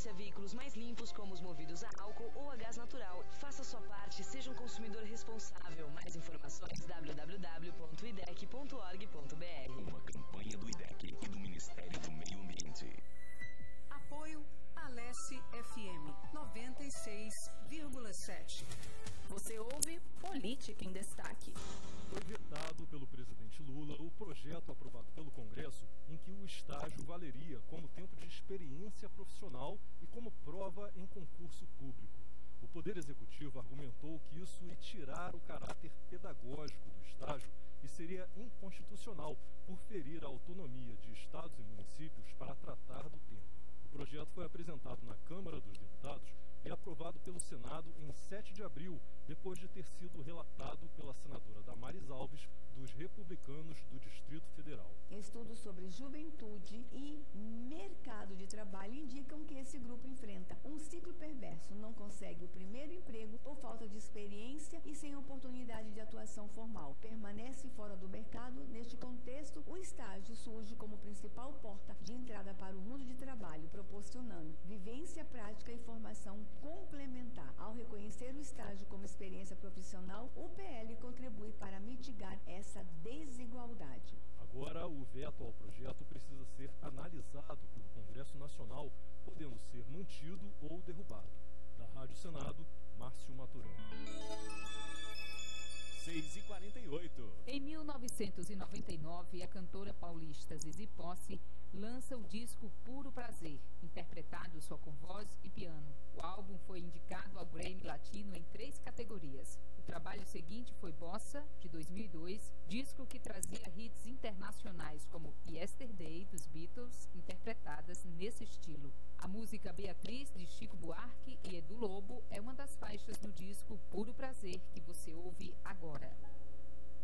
a veículos mais limpos como os movidos a álcool ou a gás natural. Faça sua parte, seja um consumidor responsável. Mais informações www.idec.org.br. Uma campanha do IDEC e do Ministério do Meio Ambiente. Apoio Alesse FM 96,7. Você ouve Política em Destaque. Foi vetado pelo presidente Lula o projeto aprovado pelo Congresso em que o estágio valeria como tempo de experiência profissional e como prova em concurso público. O Poder Executivo argumentou que isso ia tirar o caráter pedagógico do estágio e seria inconstitucional por ferir a autonomia de estados e municípios para tratar do tema. O projeto foi apresentado na Câmara dos Deputados e aprovado pelo Senado em 7 de abril, depois de ter sido relatado pela senadora Damares Alves, dos Republicanos do Distrito Federal. Estudos sobre juventude e mercado de trabalho indicam que esse grupo enfrenta um ciclo perverso, não consegue o primeiro emprego por falta de experiência e sem oportunidade de atuação formal. Permanece fora do mercado. Neste contexto, o estágio surge como principal porta de entrada para o mundo de trabalho, proporcionando vivência prática e formação complementar. Ao reconhecer o estágio como experiência profissional, o PL contribui para mitigar essa desigualdade. Agora, o veto ao projeto precisa ser analisado pelo Congresso Nacional, podendo ser mantido ou derrubado. Da Rádio Senado, Márcio Maturano. 6h48. Em 1999, a cantora paulista Zizi Posse lança o disco Puro Prazer, interpretado só com voz e piano. O álbum foi indicado ao Grammy Latino em 3 categorias. O trabalho seguinte foi Bossa, de 2002, disco que trazia hits internacionais como Yesterday, dos Beatles, interpretadas nesse estilo. A música Beatriz, de Chico Buarque e Edu Lobo, é uma das faixas do disco Puro Prazer que você ouve agora.